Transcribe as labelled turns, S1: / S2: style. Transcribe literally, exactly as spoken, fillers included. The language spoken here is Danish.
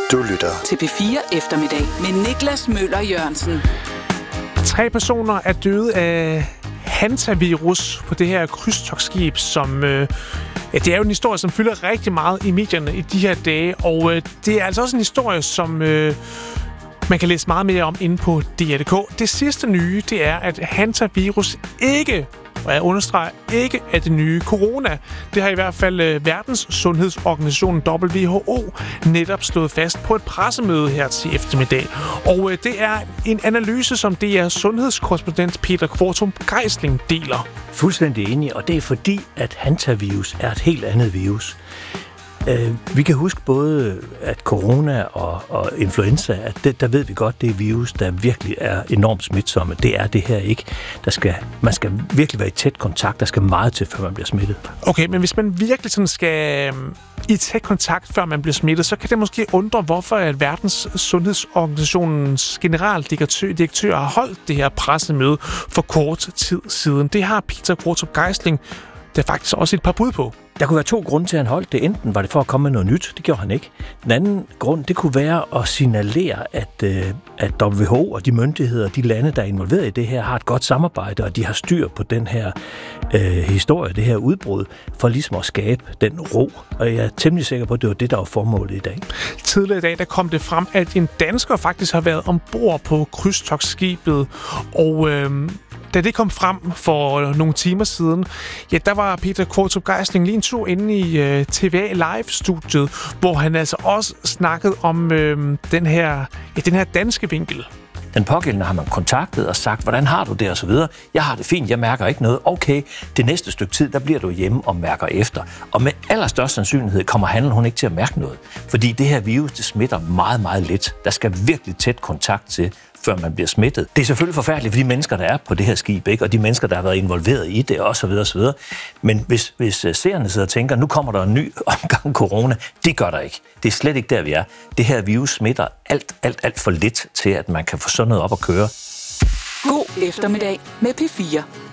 S1: Du lytter
S2: til P fire Eftermiddag med Niklas Møller Jørgensen.
S3: Tre personer er døde af hantavirus på det her krydstogtskib, som... Øh, ja, det er jo en historie, som fylder rigtig meget i medierne i de her dage, og øh, det er altså også en historie, som... Øh, man kan læse meget mere om inde på D R punktum d k. Det sidste nye, det er, at hantavirus ikke, og jeg understreger ikke, er det nye corona. Det har i hvert fald øh, Verdens Sundhedsorganisation W H O netop slået fast på et pressemøde her til eftermiddag. Og øh, det er en analyse, som D R's sundhedskorrespondent Peter Qvortrup Geisling deler.
S4: Fuldstændig enig, og det er fordi, at hantavirus er et helt andet virus. Vi kan huske både, at corona og, og influenza, at det, der ved vi godt, det er virus, der virkelig er enormt smitsomme. Det er det her ikke. Der skal, man skal virkelig være i tæt kontakt. Der skal meget til, før man bliver smittet.
S3: Okay, men hvis man virkelig sådan skal i tæt kontakt, før man bliver smittet, så kan det måske undre, hvorfor at Verdens Sundhedsorganisationens generaldirektør direktør har holdt det her pressemøde for kort tid siden. Det har Peter Qvortrup Geisling der faktisk også et par bud på.
S4: Der kunne være to grunde til, at han holdt det. Enten var det for at komme med noget nyt, det gjorde han ikke. Den anden grund, det kunne være at signalere, at, at W H O og de myndigheder, de lande, der er involveret i det her, har et godt samarbejde, og de har styr på den her øh, historie, det her udbrud, for ligesom at skabe den ro. Og jeg er temmelig sikker på, at det var det, der var formålet i dag.
S3: Tidligere i dag, der kom det frem, at en dansker faktisk har været ombord på krydstogtskibet, og... Øh, Da det kom frem for nogle timer siden, ja, der var Peter Qvortrup Geisling lige en tur inde i øh, T V A Live-studiet, hvor han altså også snakkede om øh, den, her, ja, den her danske vinkel.
S4: Den pågældende har man kontaktet og sagt, hvordan har du det og så videre. Jeg har det fint, jeg mærker ikke noget. Okay, det næste stykke tid, der bliver du hjemme og mærker efter. Og med allerstørst sandsynlighed kommer han hun ikke til at mærke noget. Fordi det her virus, det smitter meget, meget let. Der skal virkelig tæt kontakt til, før man bliver smittet. Det er selvfølgelig forfærdeligt for de mennesker, der er på det her skib, ikke? Og de mennesker, der har været involveret i det, og så videre, og så videre. Men hvis, hvis seerne sidder og tænker, nu kommer der en ny omgang corona, det gør der ikke. Det er slet ikke der, vi er. Det her virus smitter alt, alt, alt for lidt til, at man kan få sådan noget op at køre.
S2: God eftermiddag med P fire.